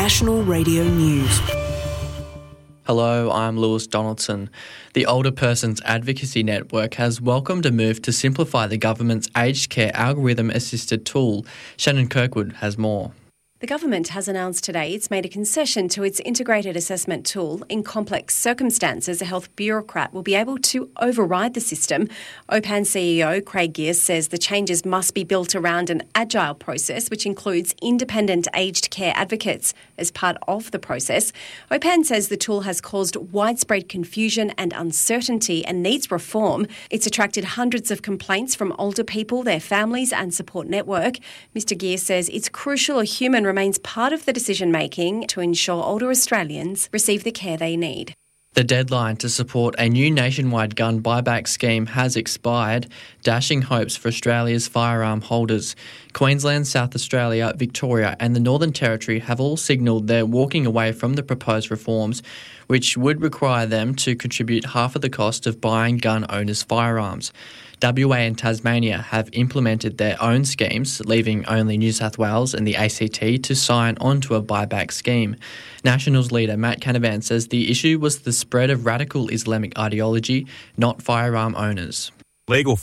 National Radio News. Hello, I'm Lewis Donaldson. The Older Persons Advocacy Network has welcomed a move to simplify the government's aged care algorithm-assisted tool. Shannon Kirkwood has more. The government has announced today it's made a concession to its integrated assessment tool. In complex circumstances, a health bureaucrat will be able to override the system. OPAN CEO Craig Gears says the changes must be built around an agile process, which includes independent aged care advocates as part of the process. OPAN says the tool has caused widespread confusion and uncertainty and needs reform. It's attracted hundreds of complaints from older people, their families and support network. Mr Gears says it's crucial a human remains part of the decision-making to ensure older Australians receive the care they need. The deadline to support a new nationwide gun buyback scheme has expired, dashing hopes for Australia's firearm holders. Queensland, South Australia, Victoria and the Northern Territory have all signalled they're walking away from the proposed reforms, which would require them to contribute half of the cost of buying gun owners' firearms. WA and Tasmania have implemented their own schemes, leaving only New South Wales and the ACT to sign on to a buyback scheme. Nationals leader Matt Canavan says the issue was the spread of radical Islamic ideology, not firearm owners. Legal